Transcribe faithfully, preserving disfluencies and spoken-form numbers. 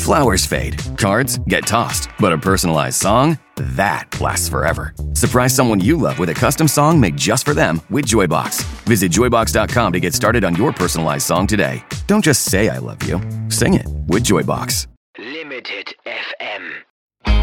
Flowers fade, cards get tossed, but a personalized song? That lasts forever. Surprise someone you love with a custom song made just for them with Joybox. Visit joybox dot com to get started on your personalized song today. Don't just say I love you. Sing it with Joybox.